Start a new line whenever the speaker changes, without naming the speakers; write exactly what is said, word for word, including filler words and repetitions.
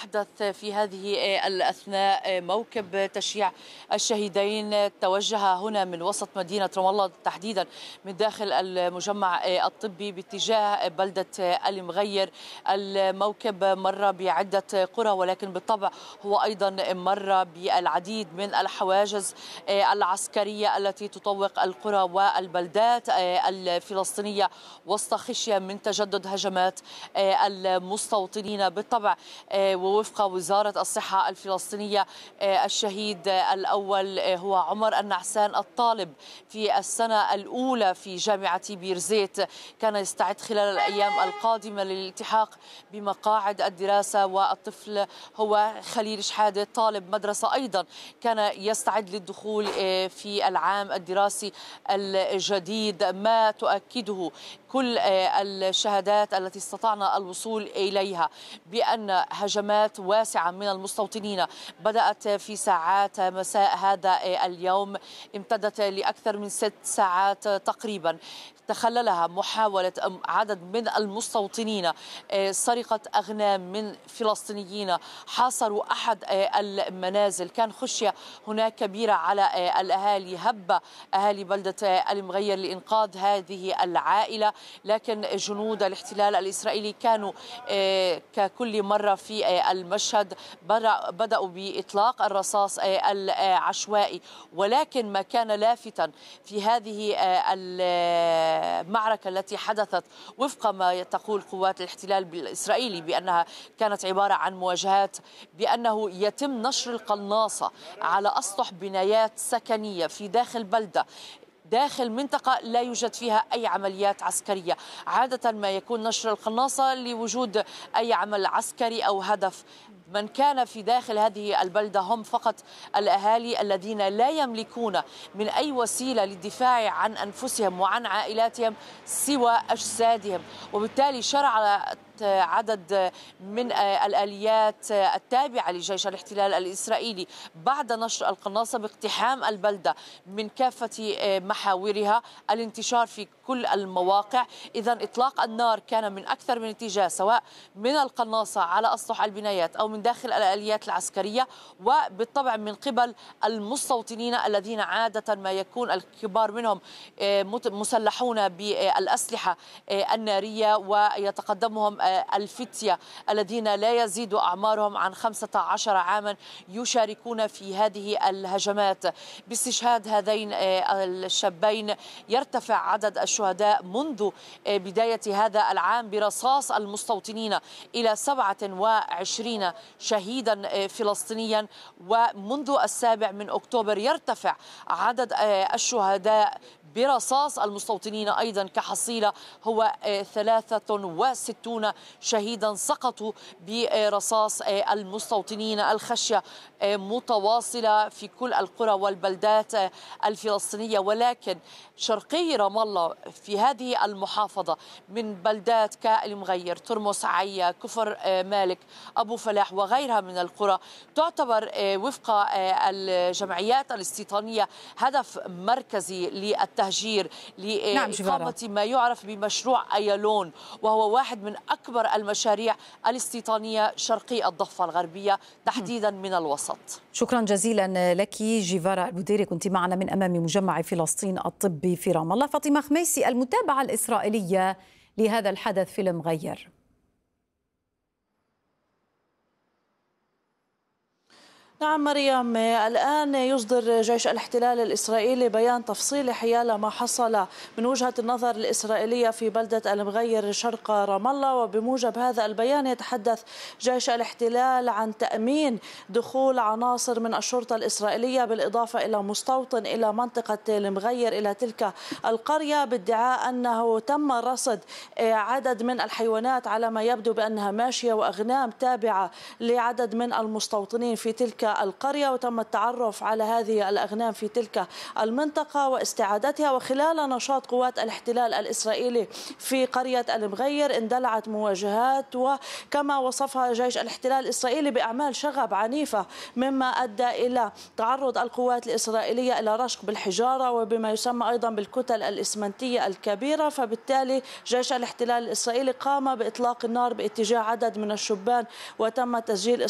أحدث في هذه الأثناء موكب تشييع الشهيدين توجه هنا من وسط مدينة رام الله، تحديدا من داخل المجمع الطبي باتجاه بلدة المغير. الموكب مر بعدة قرى، ولكن بالطبع هو أيضا مر بالعديد من الحواجز العسكرية التي تطوق القرى والبلدات الفلسطينية وسط خشية من تجدد هجمات المستوطنين. بالطبع ووفق وزارة الصحة الفلسطينية الشهيد الأول هو عمر النعسان، الطالب في السنة الأولى في جامعة بيرزيت، كان يستعد خلال الأيام القادمة للالتحاق بمقاعد الدراسة. والطفل هو خليل شحادة، طالب مدرسة أيضا كان يستعد للدخول في العام الدراسي الجديد. ما تؤكده كل الشهادات التي استطعنا الوصول إليها بأن هجمات واسعة من المستوطنين بدأت في ساعات مساء هذا اليوم، امتدت لأكثر من ست ساعات تقريبا، تخللها محاولة عدد من المستوطنين سرقة أغنام من فلسطينيين حاصروا أحد المنازل. كان خشية هناك كبيرة على الأهالي، هب أهالي بلدة المغير لإنقاذ هذه العائلة، لكن جنود الاحتلال الإسرائيلي كانوا ككل مرة في المشهد بدأوا بإطلاق الرصاص العشوائي. ولكن ما كان لافتا في هذه المعركة التي حدثت وفق ما تقول قوات الاحتلال الإسرائيلي بأنها كانت عبارة عن مواجهات، بأنه يتم نشر القناصة على أسطح بنايات سكنية في داخل بلدة، داخل منطقة لا يوجد فيها أي عمليات عسكرية. عادة ما يكون نشر القناصة لوجود أي عمل عسكري أو هدف. من كان في داخل هذه البلدة هم فقط الأهالي الذين لا يملكون من أي وسيلة للدفاع عن أنفسهم وعن عائلاتهم سوى أجسادهم، وبالتالي شرع عدد من الآليات التابعة لجيش الاحتلال الإسرائيلي بعد نشر القناصة باقتحام البلدة من كافة محاورها، الانتشار في كل المواقع. إذن إطلاق النار كان من أكثر من اتجاه، سواء من القناصة على أسطح البنايات أو من داخل الآليات العسكرية، وبالطبع من قبل المستوطنين الذين عادة ما يكون الكبار منهم مسلحون بالأسلحة النارية، ويتقدمهم الفتية الذين لا يزيد أعمارهم عن خمسة عشر عاما يشاركون في هذه الهجمات. باستشهاد هذين الشابين يرتفع عدد الشهداء منذ بداية هذا العام برصاص المستوطنين إلى سبعة وعشرين شهيدا فلسطينيا، ومنذ السابع من أكتوبر يرتفع عدد الشهداء برصاص المستوطنين أيضا كحصيلة هو ثلاثة وستون شهيدا سقطوا برصاص المستوطنين. الخشية متواصلة في كل القرى والبلدات الفلسطينية، ولكن شرقي رام الله في هذه المحافظة من بلدات كالمغير، ترمس، عيا، كفر مالك، أبو فلاح وغيرها من القرى تعتبر وفق الجمعيات الاستيطانية هدف مركزي للتهجير لإقامة نعم ما يعرف بمشروع أيالون، وهو واحد من أكبر المشاريع الاستيطانية شرقي الضفة الغربية تحديدا من الوسط.
شكرا جزيلا لك جيفارا البديري، كنت معنا من أمام مجمع فلسطين الطبي في رام الله. فاطمة خميسي، المتابعة الإسرائيلية لهذا الحدث في المغير.
نعم مريم، الآن يصدر جيش الاحتلال الإسرائيلي بيان تفصيلي حيال ما حصل من وجهة النظر الإسرائيلية في بلدة المغير شرق رام الله. وبموجب هذا البيان يتحدث جيش الاحتلال عن تأمين دخول عناصر من الشرطة الإسرائيلية بالإضافة إلى مستوطن إلى منطقة المغير إلى تلك القرية، بادعاء أنه تم رصد عدد من الحيوانات على ما يبدو بأنها ماشية وأغنام تابعة لعدد من المستوطنين في تلك القرية، وتم التعرف على هذه الأغنام في تلك المنطقة واستعادتها. وخلال نشاط قوات الاحتلال الإسرائيلي في قرية المغير اندلعت مواجهات، وكما وصفها جيش الاحتلال الإسرائيلي بأعمال شغب عنيفة، مما أدى إلى تعرض القوات الإسرائيلية إلى رشق بالحجارة وبما يسمى أيضا بالكتل الإسمنتية الكبيرة. فبالتالي جيش الاحتلال الإسرائيلي قام بإطلاق النار باتجاه عدد من الشبان، وتم تسجيل